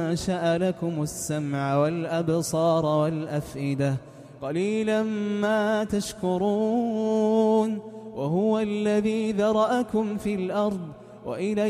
أنشأ لكم السمع والأبصار والأفئدة قليلا ما تشكرون وهو الذي ذرأكم في الأرض وإليه